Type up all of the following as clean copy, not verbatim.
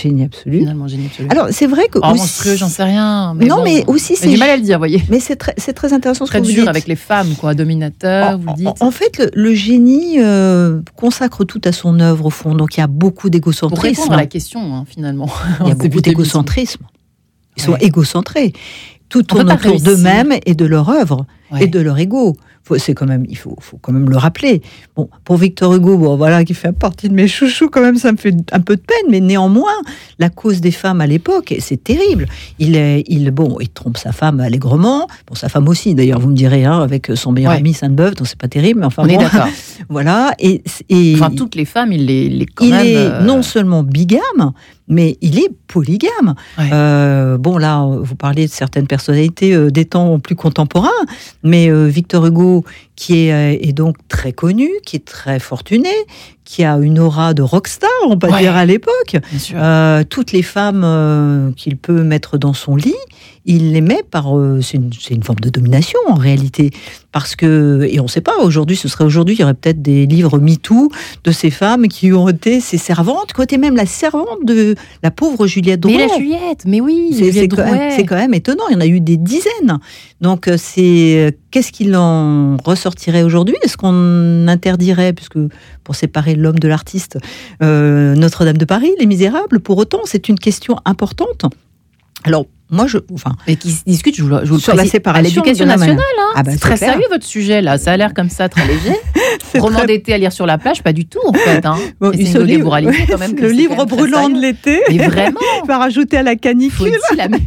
génie absolu. Finalement, génie absolu. Alors, c'est vrai que... aussi... monstrueux, j'en sais rien. Mais non, bon, mais aussi... J'ai du mal à le dire, vous voyez. Mais c'est très intéressant très ce que vous dites. dur avec les femmes, quoi, dominateur, vous dites. En fait, le génie consacre tout à son œuvre, au fond. Donc, il y a beaucoup d'égocentrisme. Pour répondre à la question, finalement. Il y a beaucoup d'égocentrisme. Ils sont égocentrés. Tout tourne autour d'eux-mêmes et de leur œuvre et de leur ego. Il faut quand même le rappeler. Bon, pour Victor Hugo, qui fait partie de mes chouchous, quand même, ça me fait un peu de peine, mais néanmoins, la cause des femmes à l'époque, c'est terrible. Il trompe sa femme allègrement. Bon, sa femme aussi, d'ailleurs, vous me direz, avec son meilleur ami Sainte-Beuve, donc c'est pas terrible, mais enfin, on est d'accord. Voilà. Toutes les femmes, il est non seulement bigame, mais il est polygame. Ouais. Là, vous parlez de certaines personnalités des temps plus contemporains, mais Victor Hugo, qui est donc très connu, qui est très fortuné, qui a une aura de rockstar, on peut dire à l'époque. Toutes les femmes qu'il peut mettre dans son lit, il les met c'est une forme de domination en réalité, parce que, et on ne sait pas, aujourd'hui, il y aurait peut-être des livres MeToo de ces femmes qui ont été ses servantes, qui ont été même la servante de la pauvre Juliette Drouet. Mais la Juliette, mais oui, c'est quand même étonnant, il y en a eu des dizaines. Donc qu'est-ce qu'il en ressortirait aujourd'hui ? Est-ce qu'on interdirait, puisque pour séparer l'homme de l'artiste, Notre-Dame de Paris, Les Misérables, pour autant, c'est une question importante. Alors, moi, mais qui se discute, je vous sur la séparation à l'éducation nationale. C'est très sérieux votre sujet là. Ça a l'air comme ça très léger. Roman d'été à lire sur la plage, pas du tout en fait. C'est une démoralité quand même. Le livre brûlant de l'été. Mais vraiment. Il va rajouter à la canicule.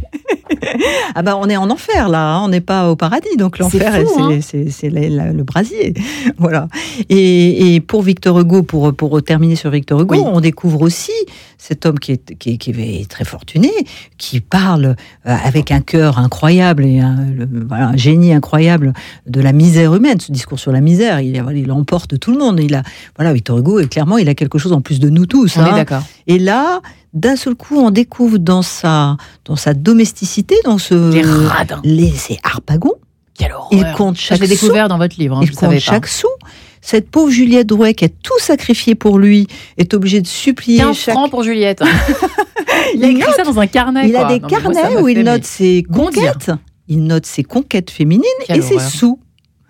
On est en enfer là. On n'est pas au paradis, donc l'enfer c'est le brasier. Voilà. Et pour Victor Hugo, pour terminer sur Victor Hugo, on découvre aussi cet homme qui est très fortuné, qui parle avec un cœur incroyable et un génie incroyable de la misère humaine. Ce discours sur la misère, il emporte tout le monde. Victor Hugo, clairement, il a quelque chose en plus de nous tous. On est d'accord. Et là, d'un seul coup, on découvre dans sa domesticité, c'est Harpagon. Quelle horreur. Il compte chaque sou. Je l'ai découvert dans votre livre. Il compte chaque sou. Cette pauvre Juliette Drouet qui a tout sacrifié pour lui est obligée de supplier 15 francs pour Juliette. Il a écrit ça dans un carnet. Il a des carnets où il note ses conquêtes. Il note ses conquêtes féminines et ses sous.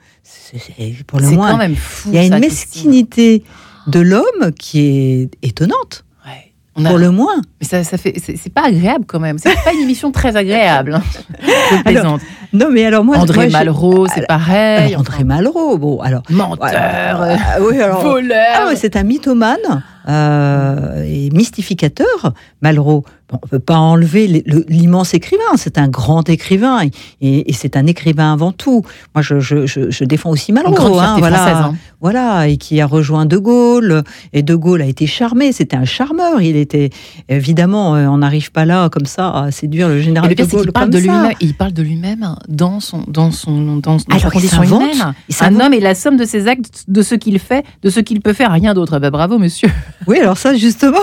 Pour le moins, quand même fou. Il y a une mesquinité de l'homme qui est étonnante. Pour le moins. Mais c'est pas agréable quand même. C'est pas une émission très agréable. Je plaisante. André Malraux, c'est pareil. André Malraux, menteur, voleur. C'est un mythomane et mystificateur, Malraux. On ne peut pas enlever l'immense écrivain. C'est un grand écrivain et c'est un écrivain avant tout. Moi, je défends aussi Malraux. Voilà, et qui a rejoint De Gaulle. Et De Gaulle a été charmé. C'était un charmeur. Il était évidemment, on n'arrive pas là comme ça à séduire le général de Gaulle. Il parle de lui-même dans sa condition humaine. Un homme est la somme de ses actes, de ce qu'il fait, de ce qu'il peut faire. Rien d'autre. Bravo, monsieur. Oui, alors ça, justement.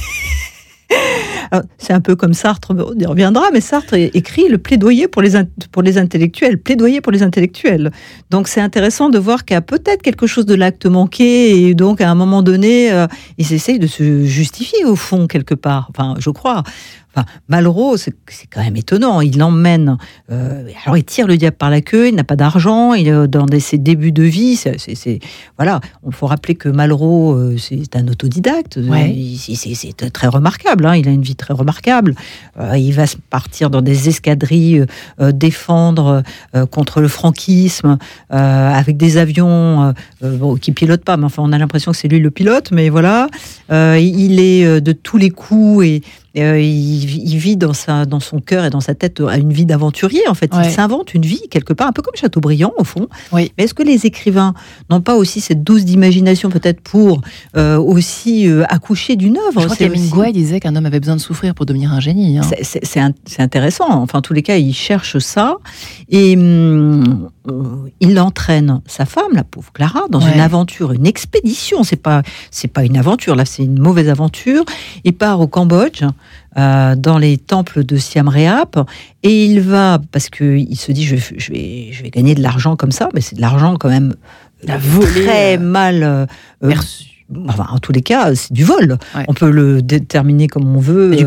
Alors, c'est un peu comme Sartre, on y reviendra, mais Sartre écrit le plaidoyer pour les intellectuels, plaidoyer pour les intellectuels. Donc c'est intéressant de voir qu'il y a peut-être quelque chose de l'acte manqué, et donc à un moment donné, ils essayent de se justifier au fond quelque part. Enfin, je crois. Malraux, c'est quand même étonnant. Il l'emmène. Alors, il tire le diable par la queue. Il n'a pas d'argent. Il est dans ses débuts de vie. Voilà. Il faut rappeler que Malraux, c'est un autodidacte. C'est très remarquable. Il a une vie très remarquable. Il va partir dans des escadrilles, défendre contre le franquisme, avec des avions qui pilotent pas. Mais enfin, on a l'impression que c'est lui le pilote. Mais voilà. Il est de tous les coups et il vit dans son cœur et dans sa tête une vie d'aventurier, en fait. Il s'invente une vie, quelque part, un peu comme Chateaubriand, au fond. Oui. Mais est-ce que les écrivains n'ont pas aussi cette dose d'imagination, peut-être, pour aussi accoucher d'une œuvre ? Je crois qu'Hemingway disait qu'un homme avait besoin de souffrir pour devenir un génie. C'est intéressant. Enfin, en tous les cas, il cherche ça. Et il entraîne sa femme, la pauvre Clara, dans une aventure, une expédition. C'est pas une aventure, là, c'est une mauvaise aventure. Il part au Cambodge, dans les temples de Siam Reap, et il va, parce qu'il se dit, je vais gagner de l'argent comme ça, mais c'est de l'argent quand même très mal perçu. En tous les cas, c'est du vol. On peut le déterminer comme on veut.